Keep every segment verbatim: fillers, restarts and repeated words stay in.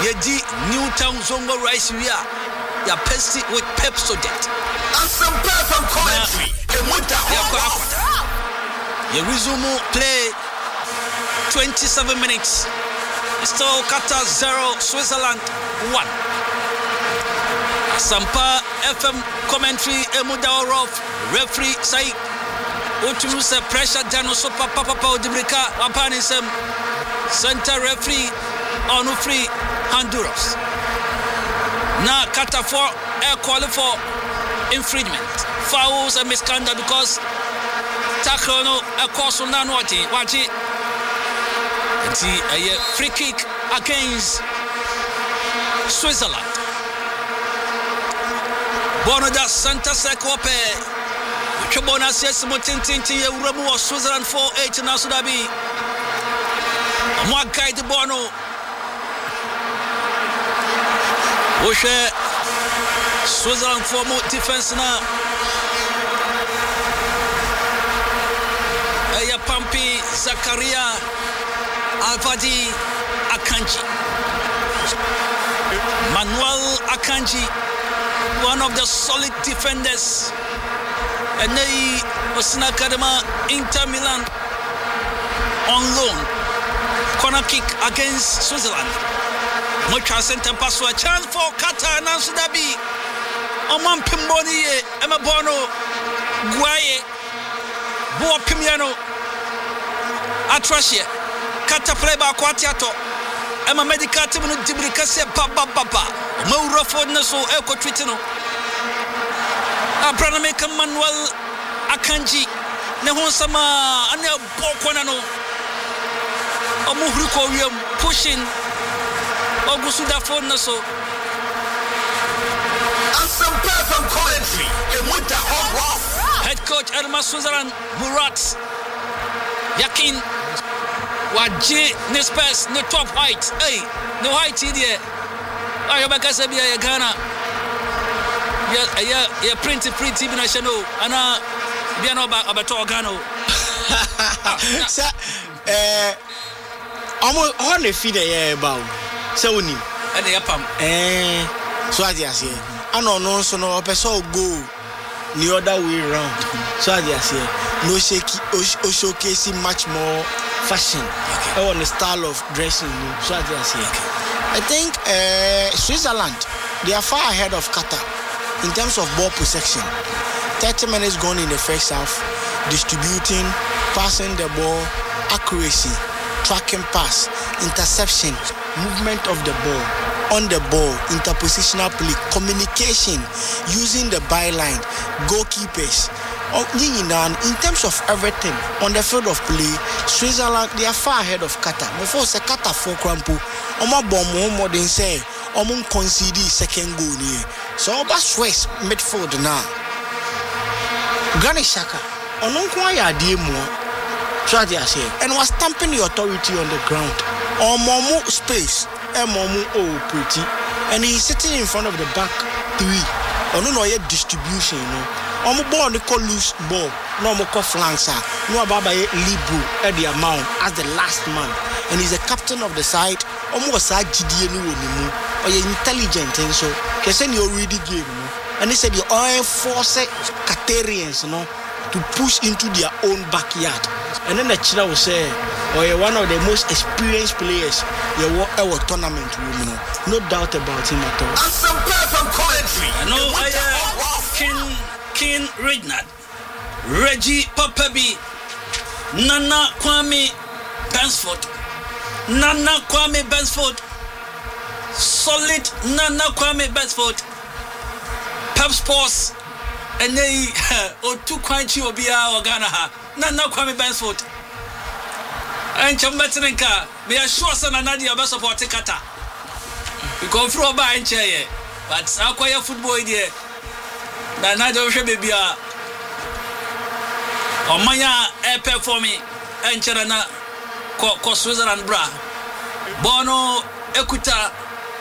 Yedi Newtown Zongo Rice we are. Ya pesty with Pepsodent. And some from commentary. You resume play twenty-seven minutes. Still Qatar zero, Switzerland one. Sampa F M commentary Emuda Orof, referee say Utumuse pressure Dano Super Papa Dibrika Wapanisem center referee Onufri Honduras. Now Qatar for air call for infringement, fouls and misconduct because tackle no a course on Nanwati Wati. It's a free kick against Switzerland. Bonoda Santa Sekope. Chobona says Motintinti Uramu or Switzerland four eight in Asudabi. Mwakai de Bono. Ushe Switzerland for more defense now. Aya Pampi Zakaria Alvadi Akanji. Manuel Akanji, one of the solid defenders. And they was in Academa Inter Milan on loan. Corner kick against Switzerland. Mocha center pass for a chance for Qatar and Sudabi. Oman Pimboni, Emma Bono, Guaye, Boa Pimiano, Atrashia, Qatar play by Quatiato, Emma Medica Timon Dibricase, Papa Papa, Maura for Naso, Elco Tritino, Abranameka Manuel Akanji, Nehonsama, Anel Boquanano, Omuhruko, pushing. Ogusuda for Naso. And some from commentary. Head coach Elma Switzerland Murat Yakin Waji Nispes no top height. Hey, no height here. I am a Casabia Ghana. Yeah, yeah, yeah, printed pretty national. And uh, Biano Abato Gano. Sir, eh, I'm on the feed a about. So we and the apam eh so as you say I no no so no person go the other way round so as you say no shaky o showcasing much more fashion okay. On the style of dressing so as you say okay. I think uh, Switzerland they are far ahead of Qatar in terms of ball possession. thirty minutes gone in the first half, distributing, passing the ball, accuracy, tracking pass, interception, movement of the ball, on the ball, interpositional play, communication, using the byline, goalkeepers. In terms of everything on the field of play, Switzerland they are far ahead of Qatar. Before say Qatar for crampo, Oma bomb more than say Omun concede second goal here. So Oba Swiss midfield now. Granit Xhaka, Ononkwa ya die mo. So I say, and was stamping the authority on the ground. Or Momo space, and Momo oh pretty, and he's sitting in front of the back three. Or no, no, yet distribution, you know. Omo ball they call loose ball, no more call flanks, no baba libro at the amount as the last man, and he's a captain of the side. Almost a G D N or you're intelligent, and so can send you already game, you know. And he said you all force Qatarians, you know, to push into their own backyard. And then the China will say, or you're one of the most experienced players you ever tournament, you know. No doubt about him at all. And some from commentary. I know I uh, King King Regnard, Reggie Papabi, Nana Kwame Bansford, Nana Kwame Bansford, solid Nana Kwame Bansford, Pep Sports, and they or two quanchi or Bia or Ghana, Nana Kwame Bansford, and Chambetinka, we are sure son and Nadia best support Qatar. We go through a buy and chair, but I'll acquire football idea. Nana don't show baby. Omanya air for me, and Charana ko Switzerland bra. Bono Ekuta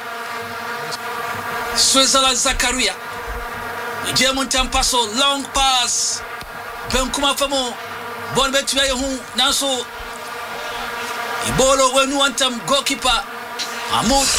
Switzerland Zakaria. German Tampaso long pass. Benkuma Famo. Bon betua hu nanso Ibolo when you want them goalkeeper Amu